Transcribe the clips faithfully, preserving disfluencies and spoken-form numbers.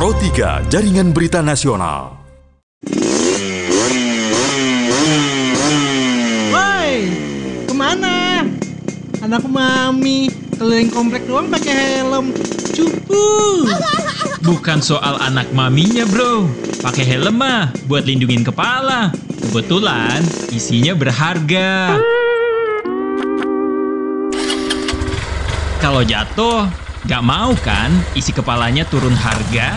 Pro tiga Jaringan Berita Nasional. Woi, kemana? Anak mami keliling komplek doang pakai helm. Cupu. Bukan soal anak maminya, bro. Pakai helm mah buat lindungin kepala. Kebetulan isinya berharga. Kalau jatuh, gak mau kan isi kepalanya turun harga?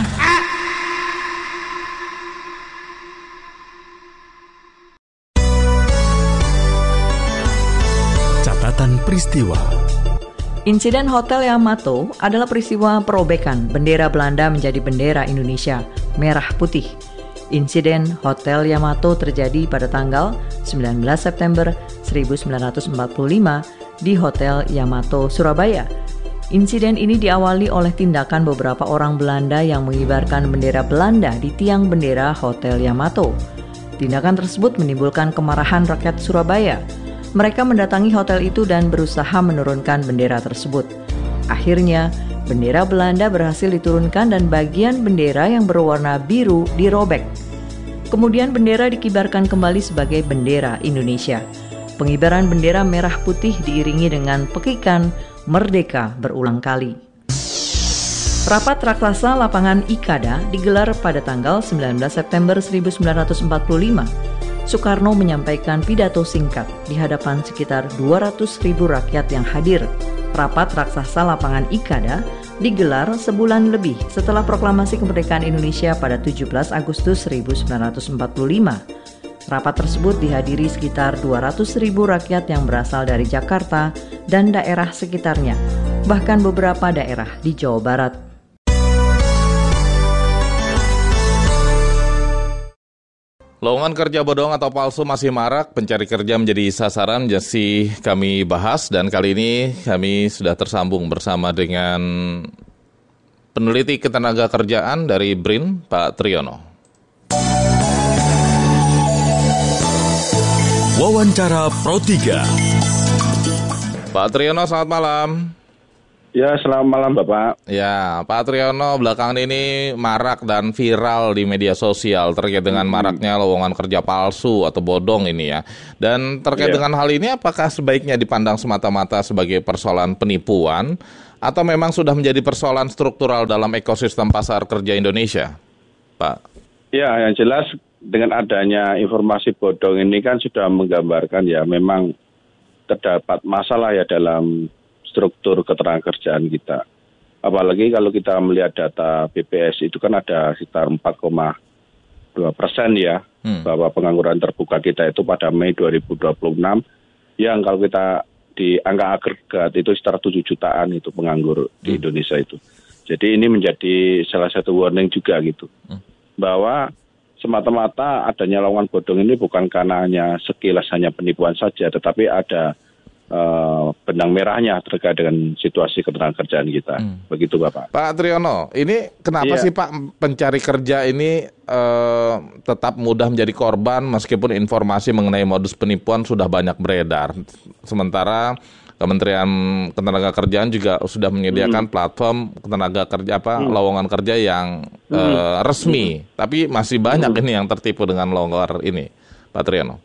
Catatan peristiwa. Insiden Hotel Yamato adalah peristiwa perobekan bendera Belanda menjadi bendera Indonesia, merah putih. Insiden Hotel Yamato terjadi pada tanggal sembilan belas September seribu sembilan ratus empat puluh lima di Hotel Yamato, Surabaya. Insiden ini diawali oleh tindakan beberapa orang Belanda yang mengibarkan bendera Belanda di tiang bendera Hotel Yamato. Tindakan tersebut menimbulkan kemarahan rakyat Surabaya. Mereka mendatangi hotel itu dan berusaha menurunkan bendera tersebut. Akhirnya, bendera Belanda berhasil diturunkan dan bagian bendera yang berwarna biru dirobek. Kemudian bendera dikibarkan kembali sebagai bendera Indonesia. Pengibaran bendera merah putih diiringi dengan pekikan Merdeka berulang kali. Rapat raksasa lapangan Ikada digelar pada tanggal sembilan belas September seribu sembilan ratus empat puluh lima. Soekarno menyampaikan pidato singkat di hadapan sekitar dua ratus ribu rakyat yang hadir. Rapat raksasa lapangan Ikada digelar sebulan lebih setelah proklamasi kemerdekaan Indonesia pada tujuh belas Agustus seribu sembilan ratus empat puluh lima. Rapat tersebut dihadiri sekitar dua ratus ribu rakyat yang berasal dari Jakarta dan daerah sekitarnya, bahkan beberapa daerah di Jawa Barat. Lowongan kerja bodong atau palsu masih marak, pencari kerja menjadi sasaran, jadi kami bahas dan kali ini kami sudah tersambung bersama dengan peneliti ketenagakerjaan dari B R I N, Pak Triyono. Wawancara Pro tiga. Pak Triyono, selamat malam. Ya, selamat malam Bapak. Ya, Pak Triyono, belakangan ini marak dan viral di media sosial terkait dengan maraknya lowongan kerja palsu atau bodong ini ya. Dan terkait ya. dengan hal ini, apakah sebaiknya dipandang semata-mata sebagai persoalan penipuan atau memang sudah menjadi persoalan struktural dalam ekosistem pasar kerja Indonesia, Pak? Ya, yang jelas dengan adanya informasi bodong ini kan sudah menggambarkan ya memang terdapat masalah ya dalam struktur ketenagakerjaan kita. Apalagi kalau kita melihat data B P S itu kan ada sekitar empat koma dua persen ya, hmm. bahwa pengangguran terbuka kita itu pada Mei dua ribu dua puluh enam yang kalau kita di angka agregat itu sekitar tujuh jutaan itu penganggur hmm. di Indonesia itu. Jadi ini menjadi salah satu warning juga gitu. Hmm. Bahwa semata-mata adanya lowongan bodong ini bukan karena hanya sekilas hanya penipuan saja, tetapi ada uh, benang merahnya terkait dengan situasi ketenagakerjaan kita. Hmm. Begitu Bapak. Pak Triyono, ini kenapa iya. sih Pak pencari kerja ini uh, tetap mudah menjadi korban meskipun informasi mengenai modus penipuan sudah banyak beredar? Sementara Kementerian Ketenagakerjaan juga sudah menyediakan hmm. platform ketenaga kerja apa hmm. lowongan kerja yang hmm. uh, resmi, hmm. tapi masih banyak hmm. ini yang tertipu dengan lowongan ini, Pak Triyono.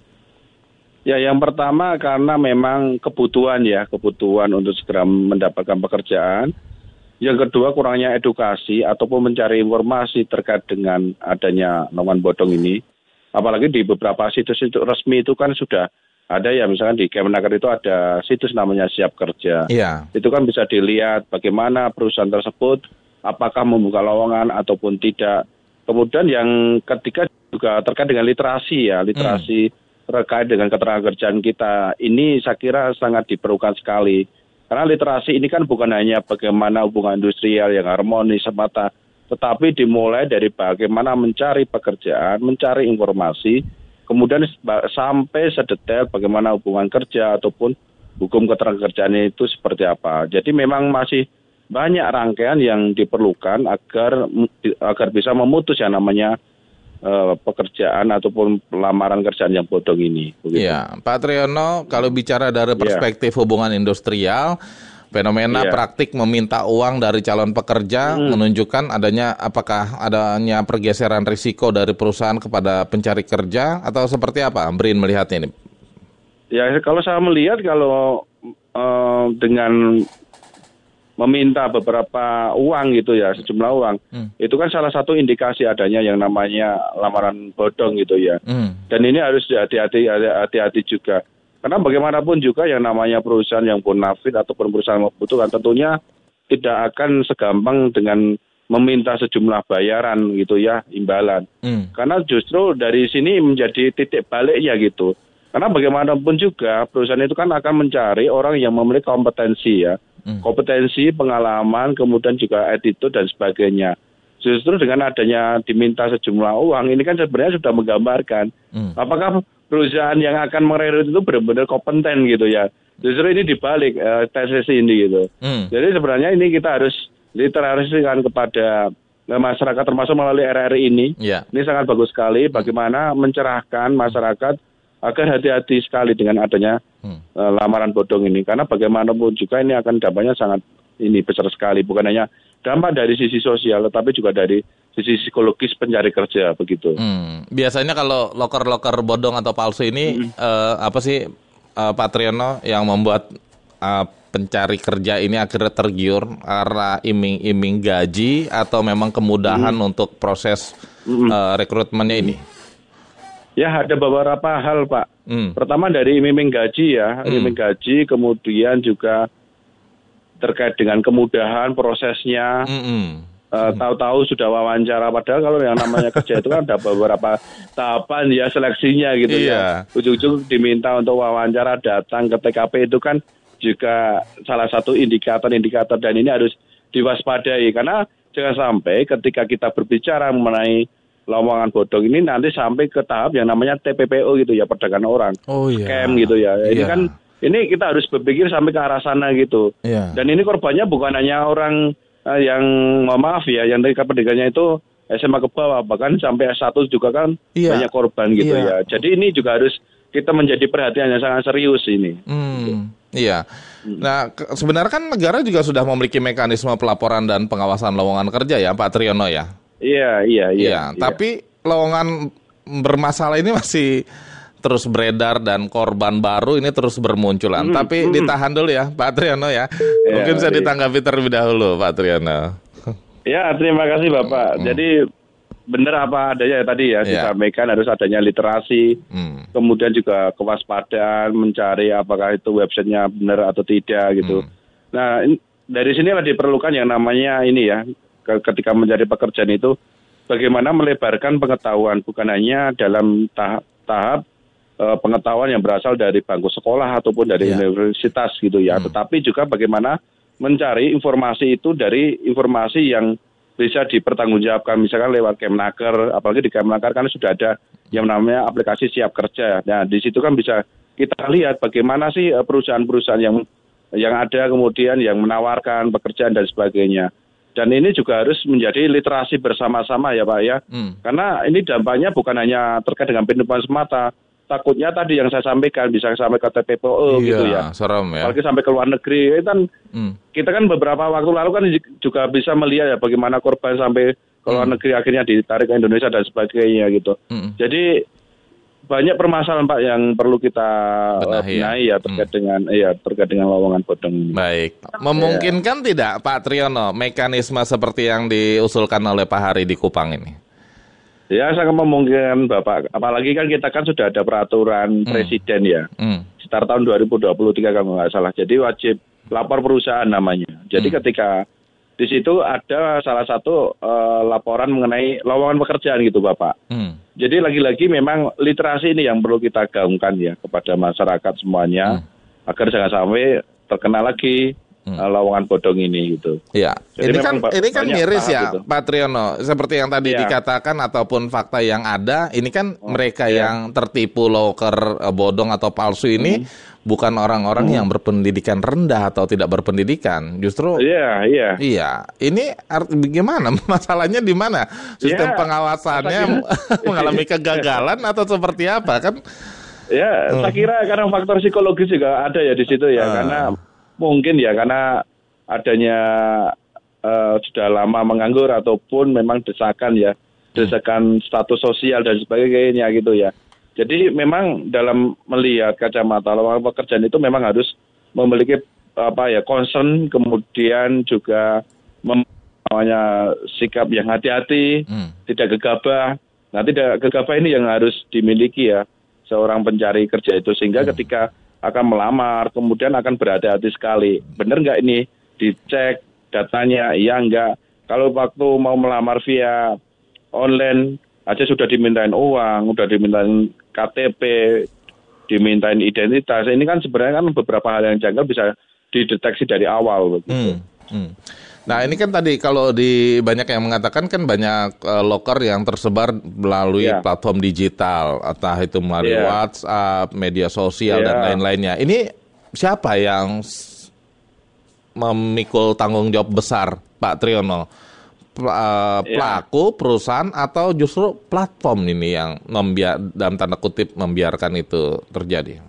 Ya, yang pertama karena memang kebutuhan ya, kebutuhan untuk segera mendapatkan pekerjaan. Yang kedua kurangnya edukasi ataupun mencari informasi terkait dengan adanya lowongan bodong ini. Apalagi di beberapa situs-situs resmi itu kan sudah ada ya, misalkan di Kemenaker itu ada situs namanya Siap Kerja. Iya. Itu kan bisa dilihat bagaimana perusahaan tersebut, apakah membuka lowongan ataupun tidak. Kemudian yang ketiga juga terkait dengan literasi ya, literasi hmm. terkait dengan ketenagakerjaan kita. Ini saya kira sangat diperlukan sekali. Karena literasi ini kan bukan hanya bagaimana hubungan industrial yang harmonis semata, tetapi dimulai dari bagaimana mencari pekerjaan, mencari informasi, kemudian sampai sedetail bagaimana hubungan kerja ataupun hukum ketenagakerjaan itu seperti apa. Jadi memang masih banyak rangkaian yang diperlukan agar agar bisa memutus yang namanya uh, pekerjaan ataupun lamaran kerjaan yang bodong ini. Iya, Pak Triyono, kalau bicara dari perspektif yeah. hubungan industrial, Fenomena Iya. praktik meminta uang dari calon pekerja Hmm. menunjukkan adanya apakah adanya pergeseran risiko dari perusahaan kepada pencari kerja atau seperti apa? Brin melihatnya ini. Ya kalau saya melihat kalau eh, dengan meminta beberapa uang gitu ya, sejumlah uang, Hmm. itu kan salah satu indikasi adanya yang namanya lamaran bodong gitu ya. Hmm. Dan ini harus hati-hati hati-hati juga. Karena bagaimanapun juga yang namanya perusahaan yang bonafit ataupun perusahaan membutuhkan tentunya tidak akan segampang dengan meminta sejumlah bayaran gitu ya, imbalan. Hmm. Karena justru dari sini menjadi titik baliknya gitu. Karena bagaimanapun juga perusahaan itu kan akan mencari orang yang memiliki kompetensi ya. Hmm. Kompetensi, pengalaman, kemudian juga attitude dan sebagainya. Justru dengan adanya diminta sejumlah uang, ini kan sebenarnya sudah menggambarkan Hmm. apakah perusahaan yang akan merekrut itu benar-benar kompeten gitu ya. Justru ini dibalik eh, tesis ini gitu. Hmm. Jadi sebenarnya ini kita harus literasikan kepada eh, masyarakat termasuk melalui R R I ini. Ya. Ini sangat bagus sekali bagaimana mencerahkan masyarakat agar hati-hati sekali dengan adanya Hmm. uh, lamaran bodong ini. Karena bagaimanapun juga ini akan dampaknya sangat ini besar sekali. Bukan hanya dampak dari sisi sosial, tetapi juga dari sisi psikologis pencari kerja begitu. Hmm. Biasanya kalau loker-loker bodong atau palsu ini eh, apa sih eh, Pak Triyono yang membuat eh, pencari kerja ini akhirnya tergiur karena iming-iming gaji atau memang kemudahan untuk proses eh, rekrutmennya ini? Ya ada beberapa hal Pak. Hmm. Pertama dari iming gaji ya, iming gaji, kemudian juga terkait dengan kemudahan prosesnya. Mm-mm. Uh, tahu-tahu sudah wawancara, padahal kalau yang namanya kerja itu kan ada beberapa tahapan ya seleksinya gitu Iya. ya. Ujung-ujung diminta untuk wawancara, datang ke T K P itu kan juga salah satu indikator-indikator dan ini harus diwaspadai karena jangan sampai ketika kita berbicara mengenai lowongan bodong ini nanti sampai ke tahap yang namanya T P P O gitu ya, perdagangan orang, Oh iya. scam gitu ya. Ini Iya. kan ini kita harus berpikir sampai ke arah sana gitu. Iya. Dan ini korbannya bukan hanya orang eh, yang mohon maaf ya, yang dari pendidikannya itu S M A ke bawah, bahkan sampai S satu juga kan Iya. banyak korban gitu Iya. ya. Jadi ini juga harus kita menjadi perhatian yang sangat serius ini. Hmm, iya. Nah, ke- sebenarnya kan negara juga sudah memiliki mekanisme pelaporan dan pengawasan lowongan kerja ya, Pak Triyono ya. Iya, iya, iya. Iya, tapi lowongan bermasalah ini masih terus beredar dan korban baru ini terus bermunculan. Tapi ditahan dulu ya, Pak Triyono ya. Mungkin bisa iya. ditanggapi terlebih dahulu, Pak Triyono. Ya, terima kasih Bapak. Jadi benar apa adanya ya tadi ya, Iya. disampaikan harus adanya literasi, Hmm. kemudian juga kewaspadaan, mencari apakah itu websitenya benar atau tidak gitu. Nah, in- dari sinilah diperlukan yang namanya ini ya, ke- ketika mencari pekerjaan itu, bagaimana melebarkan pengetahuan, bukan hanya dalam tahap, tahap eh, pengetahuan yang berasal dari bangku sekolah ataupun dari Iya. universitas gitu ya, tetapi juga bagaimana mencari informasi itu dari informasi yang bisa dipertanggungjawabkan, misalkan lewat Kemnaker, apalagi di Kemnaker kan sudah ada yang namanya aplikasi siap kerja. Nah, di situ kan bisa kita lihat bagaimana sih eh, perusahaan-perusahaan yang yang ada kemudian yang menawarkan pekerjaan dan sebagainya. Dan ini juga harus menjadi literasi bersama-sama ya Pak ya. Hmm. Karena ini dampaknya bukan hanya terkait dengan penipuan semata. Takutnya tadi yang saya sampaikan bisa sampai ke T P P O gitu ya. Iya, serem ya. Apalagi sampai ke luar negeri. Itu kan Hmm. kita kan beberapa waktu lalu kan juga bisa melihat ya bagaimana korban sampai ke luar negeri akhirnya ditarik ke Indonesia dan sebagainya gitu. Hmm. Jadi banyak permasalahan Pak yang perlu kita Benahi, benahi, ya. benahi ya terkait dengan ya terkait dengan lowongan bodong ini. Baik. Memungkinkan tidak Pak Triyono mekanisme seperti yang diusulkan oleh Pak Hari di Kupang ini? Ya sangat memungkinkan Bapak. Apalagi kan kita kan sudah ada peraturan presiden ya. Hmm. Sekitar tahun dua ribu dua puluh tiga kalau nggak salah. Jadi wajib lapor perusahaan namanya. Jadi ketika di situ ada salah satu eh, laporan mengenai lowongan pekerjaan gitu Bapak. Hmm. Jadi lagi-lagi memang literasi ini yang perlu kita gaungkan ya kepada masyarakat semuanya agar jangan sampai terkena lagi eh, lowongan bodong ini gitu. Ya, Jadi ini kan memang ba- ini kan banyak miris tahap ya, itu. Pak Triyono. Seperti yang tadi Iya. dikatakan ataupun fakta yang ada, ini kan mereka iya. yang tertipu loker eh, bodong atau palsu ini bukan orang-orang yang berpendidikan rendah atau tidak berpendidikan. Justru Iya, iya. iya, ini art, gimana? Masalahnya di mana? Sistem Ya, pengawasannya mengalami kegagalan atau seperti apa kan? Ya, saya kira karena faktor psikologis juga ada ya di situ ya, Ah. karena mungkin ya karena adanya uh, sudah lama menganggur ataupun memang desakan ya, desakan status sosial dan sebagainya gitu ya. Jadi memang dalam melihat kacamata lowongan pekerjaan itu memang harus memiliki apa ya concern, kemudian juga namanya sikap yang hati-hati, hmm. tidak gegabah. Nah, tidak gegabah ini yang harus dimiliki ya seorang pencari kerja itu, sehingga hmm. ketika akan melamar kemudian akan berhati-hati sekali. Benar nggak ini dicek datanya? Iya enggak. Kalau waktu mau melamar via online aja sudah dimintain uang, sudah dimintain K T P, dimintain identitas. Ini kan sebenarnya kan beberapa hal yang janggal bisa dideteksi dari awal. Begitu. Hmm. Hmm. Nah ini kan tadi kalau di banyak yang mengatakan kan banyak uh, loker yang tersebar melalui yeah. platform digital, entah itu melalui yeah. WhatsApp, media sosial yeah. dan lain-lainnya. Ini siapa yang memikul tanggung jawab besar, Pak Triyono? Uh, pelaku, yeah. perusahaan, atau justru platform ini yang membiar, dalam tanda kutip membiarkan itu terjadi?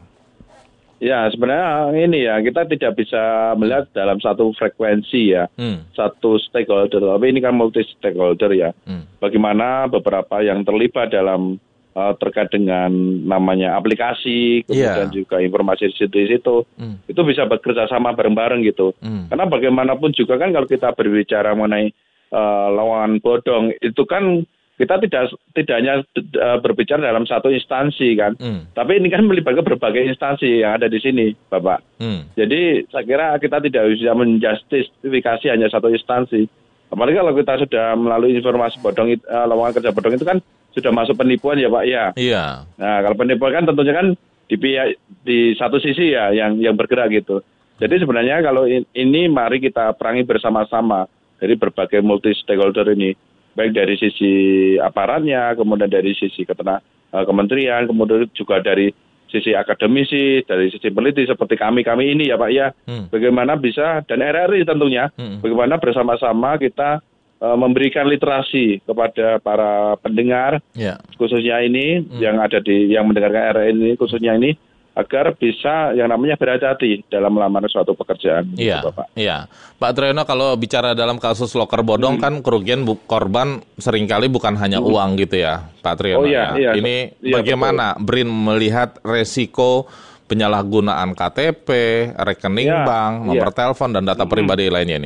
Ya sebenarnya ini ya kita tidak bisa melihat dalam satu frekuensi ya, hmm. satu stakeholder, tapi ini kan multi stakeholder ya. Hmm. Bagaimana beberapa yang terlibat dalam uh, terkait dengan namanya aplikasi, kemudian yeah. juga informasi di situ, hmm. itu bisa bekerja sama bareng-bareng gitu. Hmm. Karena bagaimanapun juga kan kalau kita berbicara mengenai uh, lowongan bodong itu kan kita tidak tidak hanya uh, berbicara dalam satu instansi kan, hmm. tapi ini kan melibatkan berbagai instansi yang ada di sini, Bapak. Hmm. Jadi saya kira kita tidak bisa menjustifikasi hanya satu instansi. Apalagi kalau kita sudah melalui informasi bodong, uh, lowongan kerja bodong itu kan sudah masuk penipuan ya, Pak. Ya. Iya. Nah kalau penipuan kan tentunya kan di pihak di satu sisi ya yang yang bergerak gitu. Jadi sebenarnya kalau ini mari kita perangi bersama-sama dari berbagai multi stakeholder ini. Baik dari sisi aparatnya, kemudian dari sisi ketena, uh, kementerian, kemudian juga dari sisi akademisi, dari sisi peneliti seperti kami-kami ini ya Pak ya. Hmm. Bagaimana bisa, dan R R I tentunya, hmm. bagaimana bersama-sama kita uh, memberikan literasi kepada para pendengar, yeah. khususnya ini, hmm. yang ada di, yang mendengarkan R R I ini, khususnya ini, agar bisa yang namanya berhati-hati dalam melamar suatu pekerjaan. Iya, gitu, Pak. Iya. Pak Triyono, kalau bicara dalam kasus loker bodong hmm. kan kerugian bu- korban seringkali bukan hanya hmm. uang gitu ya, Pak Triyono. Oh, iya, ya. Iya, Ini iya, bagaimana betul. B R I N melihat resiko penyalahgunaan K T P, rekening iya, bank, nomor iya. telepon dan data pribadi hmm. lainnya ini?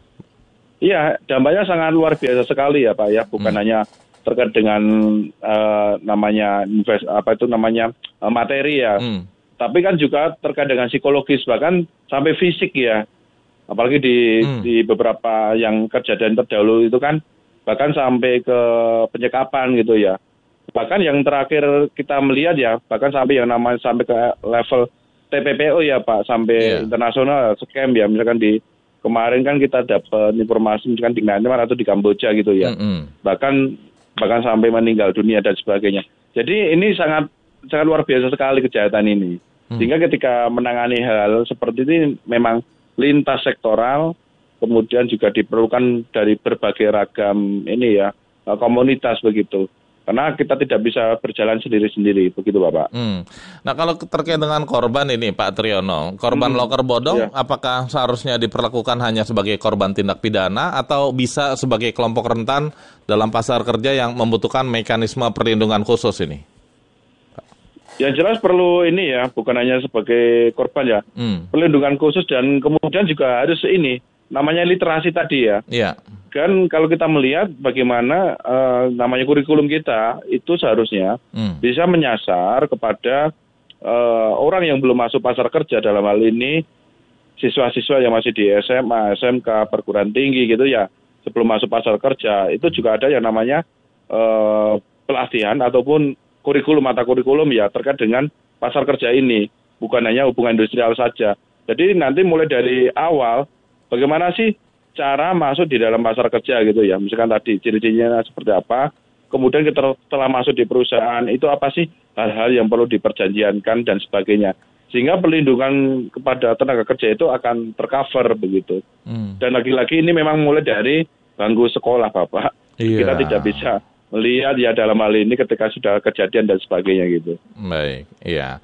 Iya, dampaknya sangat luar biasa sekali ya Pak ya, bukan hmm. hanya terkait dengan uh, namanya invest apa itu namanya uh, materi ya. Hmm. Tapi kan juga terkait dengan psikologis, bahkan sampai fisik ya. Apalagi di hmm. di beberapa yang kejadian terdahulu itu kan bahkan sampai ke penyekapan gitu ya. Bahkan yang terakhir kita melihat ya, bahkan sampai yang namanya sampai ke level T P P O ya Pak, sampai yeah. internasional scam ya. Misalkan di kemarin kan kita dapat informasi misalkan di Myanmar atau di Kamboja gitu ya. Mm-hmm. Bahkan bahkan sampai meninggal dunia dan sebagainya. Jadi ini sangat sangat luar biasa sekali kejahatan ini. Hmm. Sehingga ketika menangani hal seperti ini memang lintas sektoral, kemudian juga diperlukan dari berbagai ragam ini ya komunitas begitu. Karena kita tidak bisa berjalan sendiri-sendiri, begitu Bapak. Hmm. Nah kalau terkait dengan korban ini Pak Triyono, korban hmm. loker bodong, yeah. apakah seharusnya diperlakukan hanya sebagai korban tindak pidana atau bisa sebagai kelompok rentan dalam pasar kerja yang membutuhkan mekanisme perlindungan khusus ini? Yang jelas perlu ini ya, bukan hanya sebagai korban ya, hmm. perlindungan khusus dan kemudian juga harus ini, namanya literasi tadi ya. Iya. Kan kalau kita melihat bagaimana uh, namanya kurikulum kita itu seharusnya hmm. bisa menyasar kepada uh, orang yang belum masuk pasar kerja, dalam hal ini siswa-siswa yang masih di S M A, S M K, perguruan tinggi gitu ya, sebelum masuk pasar kerja. Itu juga ada yang namanya uh, pelatihan ataupun kurikulum mata kurikulum ya terkait dengan pasar kerja ini, bukan hanya hubungan industrial saja. Jadi nanti mulai dari awal bagaimana sih cara masuk di dalam pasar kerja gitu ya, misalkan tadi ciri-cirinya seperti apa, kemudian kita telah masuk di perusahaan itu apa sih hal-hal yang perlu diperjanjikan dan sebagainya, sehingga perlindungan kepada tenaga kerja itu akan tercover begitu. Hmm. Dan lagi-lagi ini memang mulai dari bangku sekolah Bapak, iya. Kita tidak bisa melihat ya dalam hal ini ketika sudah kejadian dan sebagainya gitu. Baik, iya.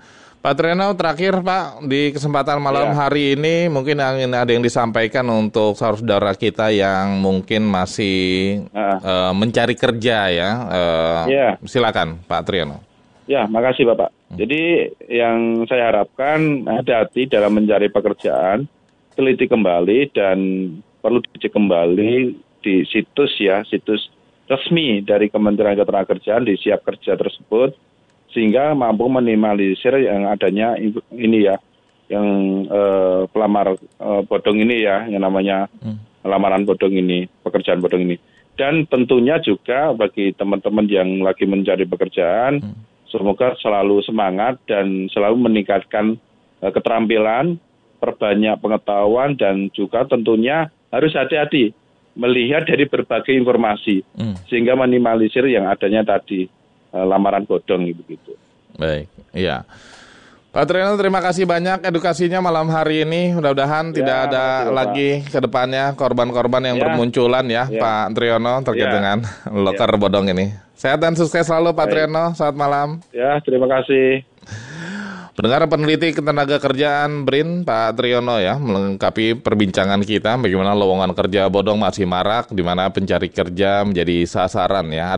Pak Triyono, terakhir Pak, di kesempatan malam Ya. hari ini mungkin ingin ada yang disampaikan untuk saudara kita yang mungkin masih Ah. uh, mencari kerja ya. Uh, Ya. Silakan Pak Triyono. Ya, makasih Bapak. Jadi yang saya harapkan hati-hati dalam mencari pekerjaan, teliti kembali dan perlu dicek kembali di situs ya, situs resmi dari Kementerian Ketenagakerjaan di Siap Kerja tersebut, sehingga mampu minimalisir yang adanya ini ya, yang eh, pelamar eh, bodong ini ya, yang namanya hmm. lamaran bodong ini, pekerjaan bodong ini. Dan tentunya juga bagi teman-teman yang lagi mencari pekerjaan, hmm. semoga selalu semangat dan selalu meningkatkan eh, keterampilan, perbanyak pengetahuan, dan juga tentunya harus hati-hati melihat dari berbagai informasi, hmm. sehingga minimalisir yang adanya tadi. Lamaran bodong begitu. Baik, iya. Pak Triyono, terima kasih banyak edukasinya malam hari ini. Mudah-mudahan ya, tidak ada makasih, lagi ke depannya korban-korban yang ya. bermunculan ya, ya, Pak Triyono terkait ya. dengan loker ya. bodong ini. Sehat dan sukses selalu Pak Baik. Triyono. Selamat malam. Ya, terima kasih. Pendengar peneliti ketenagakerjaan B R I N Pak Triyono ya melengkapi perbincangan kita bagaimana lowongan kerja bodong masih marak, di mana pencari kerja menjadi sasaran ya.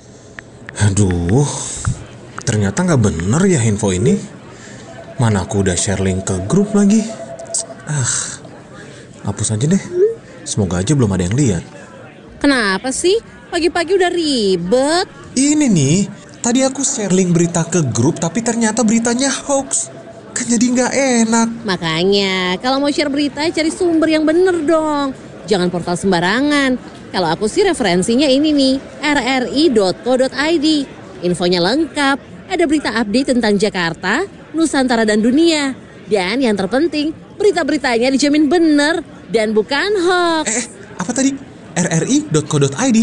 Aduh, ternyata nggak bener ya info ini. Mana aku udah share link ke grup lagi. Ah, hapus aja deh. Semoga aja belum ada yang lihat. Kenapa sih? Pagi-pagi udah ribet. Ini nih, tadi aku share link berita ke grup tapi ternyata beritanya hoax. Kan jadi nggak enak. Makanya, kalau mau share berita cari sumber yang bener dong. Jangan portal sembarangan. Kalau aku sih referensinya ini nih, r r i dot co dot i d. Infonya lengkap, ada berita update tentang Jakarta, Nusantara dan dunia. Dan yang terpenting, berita-beritanya dijamin bener dan bukan hoax. Eh, apa tadi? r r i dot co dot i d.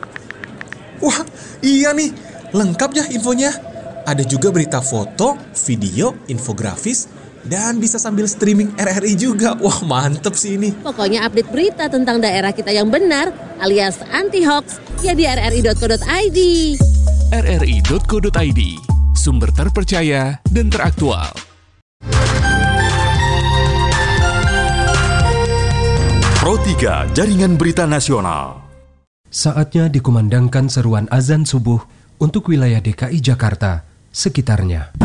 Wah, iya nih, lengkap ya infonya. Ada juga berita foto, video, infografis, dan bisa sambil streaming R R I juga. Wah, mantep sih ini. Pokoknya update berita tentang daerah kita yang benar alias anti-hoax ya di r r i dot co dot i d. r r i dot co dot i d, sumber terpercaya dan teraktual. Pro tiga Jaringan Berita Nasional. Saatnya dikumandangkan seruan azan subuh untuk wilayah D K I Jakarta sekitarnya.